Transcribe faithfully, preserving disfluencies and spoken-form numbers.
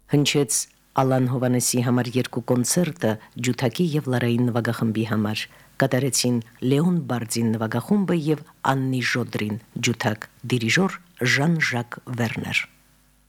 Հնչեց Ալան Հովանեսի համար երկու կոնցերտը ջութակի եւ լարային նվագախմբի համար։ Կատարեցին Լեոն Բարձին նվագախումբը եւ Աննի Ժոդրին ջութակ, դիրիժոր Ժան-Ժակ Վերներ։